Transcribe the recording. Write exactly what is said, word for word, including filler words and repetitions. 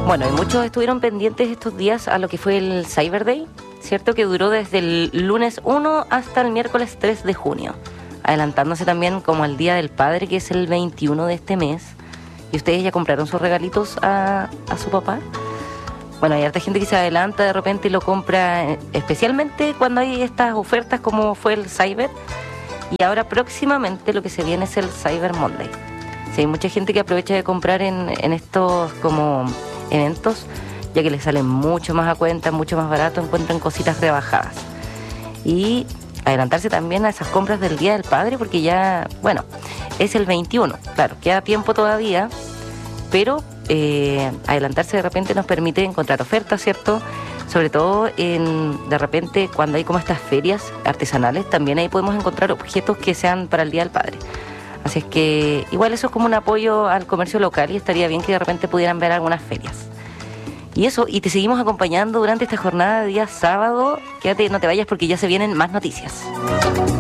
Bueno, y muchos estuvieron pendientes estos días a lo que fue el Cyber Day, ¿cierto? Que duró desde el lunes uno hasta el miércoles tres de junio, adelantándose también como al Día del Padre, que es el veintiuno de este mes. ¿Y ustedes ya compraron sus regalitos a, a su papá? Bueno, hay harta gente que se adelanta de repente y lo compra, especialmente cuando hay estas ofertas como fue el Cyber. Y ahora próximamente lo que se viene es el Cyber Monday. Sí, hay mucha gente que aprovecha de comprar en, en estos como eventos, ya que les salen mucho más a cuenta, mucho más barato, encuentran cositas rebajadas. Y adelantarse también a esas compras del Día del Padre, porque ya, bueno, es el veintiuno, claro, queda tiempo todavía, pero eh, adelantarse de repente nos permite encontrar ofertas, ¿cierto? Sobre todo en, de repente cuando hay como estas ferias artesanales, también ahí podemos encontrar objetos que sean para el Día del Padre. Así es que igual eso es como un apoyo al comercio local y estaría bien que de repente pudieran ver algunas ferias. Y eso, y te seguimos acompañando durante esta jornada de día sábado. Quédate, no te vayas porque ya se vienen más noticias.